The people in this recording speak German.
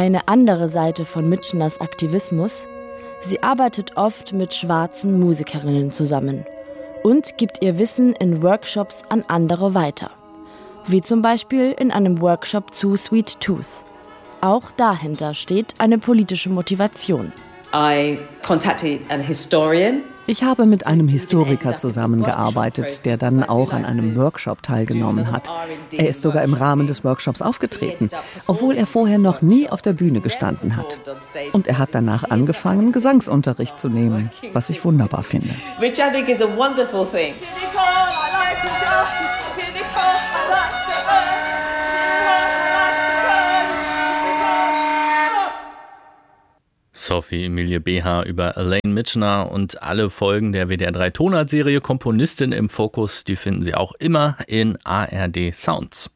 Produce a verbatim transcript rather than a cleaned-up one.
Eine andere Seite von Mitchners Aktivismus: Sie arbeitet oft mit schwarzen Musikerinnen zusammen und gibt ihr Wissen in Workshops an andere weiter. Wie zum Beispiel in einem Workshop zu Sweet Tooth. Auch dahinter steht eine politische Motivation. I contacted a historian. Ich habe mit einem Historiker zusammengearbeitet, der dann auch an einem Workshop teilgenommen hat. Er ist sogar im Rahmen des Workshops aufgetreten, obwohl er vorher noch nie auf der Bühne gestanden hat. Und er hat danach angefangen, Gesangsunterricht zu nehmen, was ich wunderbar finde. Which I think is a wonderful thing. Sophie Emilie Beha über Elaine Mitchner, und alle Folgen der W D R drei Tonart-Serie Komponistin im Fokus, die finden Sie auch immer in A R D Sounds.